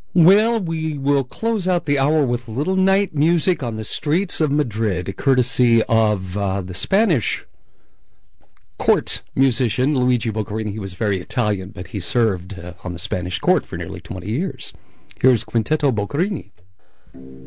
Well, we will close out the hour with a little night music on the streets of Madrid, courtesy of the Spanish court musician Luigi Boccherini. He was very Italian, but he served on the Spanish court for nearly 20 years. Here's Quinteto Boccherini.